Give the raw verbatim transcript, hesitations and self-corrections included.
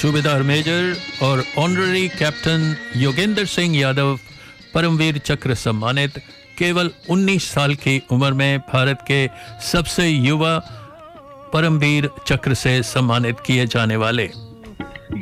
सूबेदार मेजर और honorary captain Yogendra Singh Yadav Paramvir चक्र सम्मानित। केवल उन्नीस साल की उम्र में भारत के सबसे युवा परमवीर चक्र से सम्मानित किए जाने वाले।